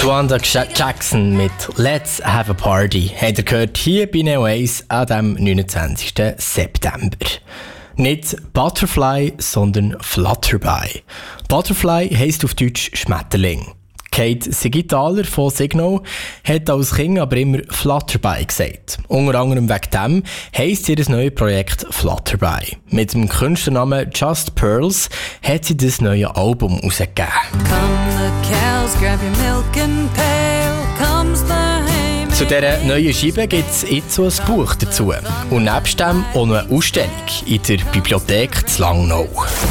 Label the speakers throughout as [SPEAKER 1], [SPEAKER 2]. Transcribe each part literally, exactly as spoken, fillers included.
[SPEAKER 1] Wanda Jackson mit «Let's Have a Party» habt ihr gehört hier bei Neo eins an dem neunundzwanzigsten September. Nicht Butterfly, sondern Flutterby. Butterfly heisst auf Deutsch Schmetterling. Kate Sigithaler von Signal hat als Kind aber immer Flutterby gesagt. Unter anderem wegen dem heisst ihr neues Projekt Flutterby. Mit dem Künstlernamen Just Pearls hat sie das neue Album herausgegeben. Zu dieser neuen Scheibe gibt es jetzt so ein Buch dazu. Und nebst dem auch noch eine Ausstellung in der Bibliothek zu Langnau.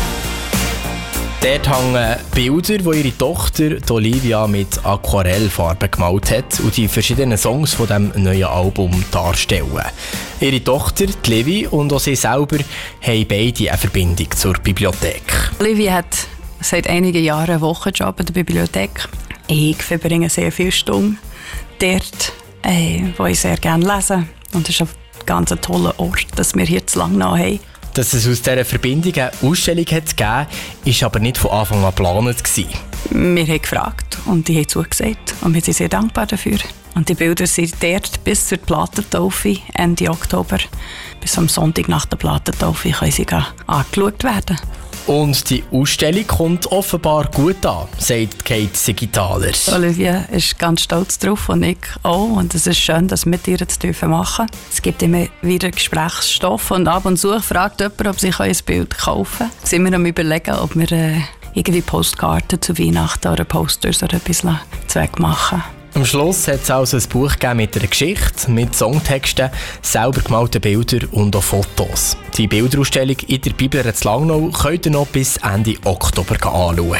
[SPEAKER 1] Dort hängen Bilder, die ihre Tochter Olivia mit Aquarellfarben gemalt hat und die verschiedenen Songs von diesem neuen Album darstellen. Ihre Tochter, die Levi, und auch sie selber haben beide eine Verbindung zur Bibliothek.
[SPEAKER 2] Olivia hat seit einigen Jahren einen Wochenjob in der Bibliothek. Ich verbringe sehr viele Stunden dort, äh, wo ich sehr gerne lese. Und es ist ein ganz toller Ort, dass wir hier zu Langnau haben.
[SPEAKER 1] Dass es aus dieser Verbindung eine Ausstellung hat gegeben, war aber nicht von Anfang an geplant.
[SPEAKER 2] Wir haben gefragt und die haben zugesagt. Und wir sind sehr dankbar dafür. Und die Bilder sind dort bis zur Plattentaufe Ende Oktober. Bis am Sonntag nach der Plattentaufe können sie angeschaut werden.
[SPEAKER 1] Und die Ausstellung kommt offenbar gut an, sagt Kate Sigithaler.
[SPEAKER 2] Olivia ist ganz stolz drauf und ich auch. Und es ist schön, das mit ihr zu machen. Es gibt immer wieder Gesprächsstoff und ab und zu fragt jemand, ob sie ein Bild kaufen kann. Sind wir am Überlegen, ob wir äh, irgendwie Postkarten zu Weihnachten oder Posters oder etwas Zweck machen.
[SPEAKER 1] Am Schluss hat es also ein Buch gegeben mit einer Geschichte, mit Songtexten, selber gemalten Bildern und auch Fotos. Die Bilderausstellung in der Bibel zu Langnau könnt ihr noch bis Ende Oktober anschauen.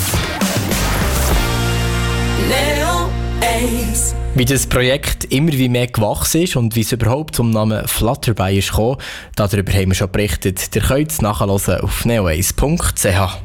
[SPEAKER 1] Wie das Projekt immer wie mehr gewachsen ist und wie es überhaupt zum Namen Flutterby ist gekommen, darüber haben wir schon berichtet. Ihr könnt es nachhören auf neo eins punkt c h.